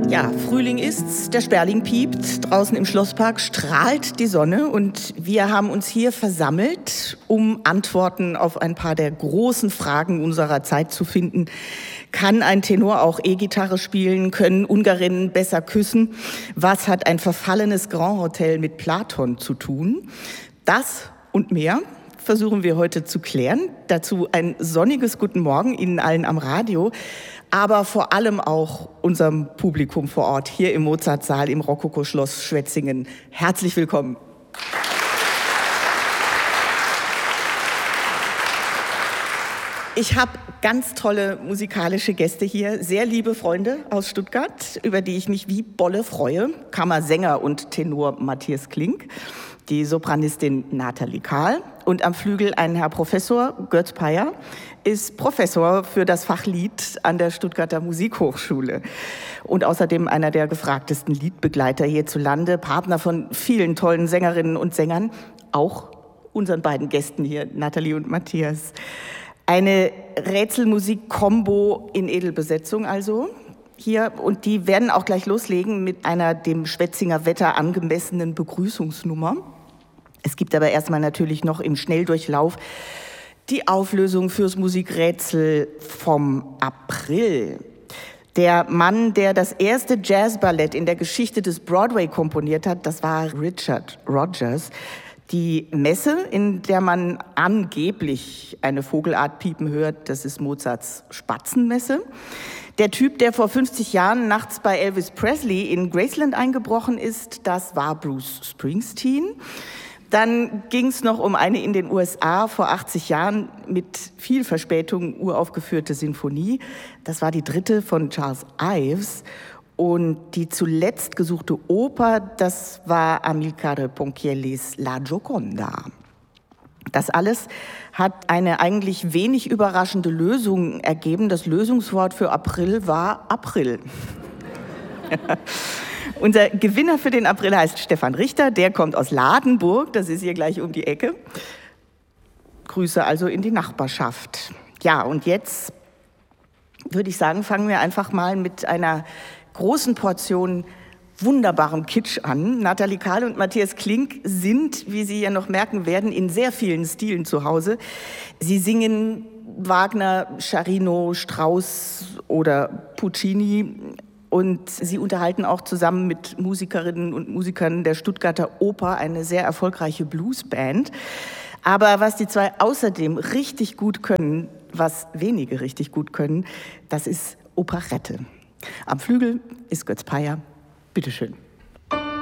Ja, Frühling ist's, der Sperling piept, draußen im Schlosspark strahlt die Sonne und wir haben uns hier versammelt, um Antworten auf ein paar der großen Fragen unserer Zeit zu finden. Kann ein Tenor auch E-Gitarre spielen? Können Ungarinnen besser küssen? Was hat ein verfallenes Grand Hotel mit Platon zu tun? Das und mehr versuchen wir heute zu klären. Dazu ein sonniges Guten Morgen Ihnen allen am Radio, aber vor allem auch unserem Publikum vor Ort hier im Mozartsaal im Rokoko-Schloss Schwetzingen. Herzlich willkommen. Ich habe ganz tolle musikalische Gäste hier, sehr liebe Freunde aus Stuttgart, über die ich mich wie Bolle freue. Kammersänger und Tenor Matthias Klink, die Sopranistin Nathalie Kahl und am Flügel ein Herr Professor Götz Peyer, ist Professor für das Fach Lied an der Stuttgarter Musikhochschule und außerdem einer der gefragtesten Liedbegleiter hierzulande, Partner von vielen tollen Sängerinnen und Sängern, auch unseren beiden Gästen hier, Nathalie und Matthias. Eine Rätselmusik-Kombo in Edelbesetzung also hier, und die werden auch gleich loslegen mit einer dem Schwetzinger Wetter angemessenen Begrüßungsnummer. Es gibt aber erstmal natürlich noch im Schnelldurchlauf die Auflösung fürs Musikrätsel vom April. Der Mann, der das erste Jazzballett in der Geschichte des Broadway komponiert hat, das war Richard Rodgers. Die Messe, in der man angeblich eine Vogelart piepen hört, das ist Mozarts Spatzenmesse. Der Typ, der vor 50 Jahren nachts bei Elvis Presley in Graceland eingebrochen ist, das war Bruce Springsteen. Dann ging es noch um eine in den USA vor 80 Jahren mit viel Verspätung uraufgeführte Sinfonie. Das war die dritte von Charles Ives. Und die zuletzt gesuchte Oper, das war Amilcare Ponchiellis La Gioconda. Das alles hat eine eigentlich wenig überraschende Lösung ergeben. Das Lösungswort für April war April. Unser Gewinner für den April heißt Stefan Richter, der kommt aus Ladenburg, das ist hier gleich um die Ecke. Grüße also in die Nachbarschaft. Ja, und jetzt würde ich sagen, fangen wir einfach mal mit einer großen Portion wunderbarem Kitsch an. Nathalie Kahl und Matthias Klink sind, wie Sie ja noch merken werden, in sehr vielen Stilen zu Hause. Sie singen Wagner, Charino, Strauss oder Puccini und sie unterhalten auch zusammen mit Musikerinnen und Musikern der Stuttgarter Oper eine sehr erfolgreiche Bluesband. Aber was die zwei außerdem richtig gut können, was wenige richtig gut können, das ist Operette. Am Flügel ist Götz Peyer. Bitte schön.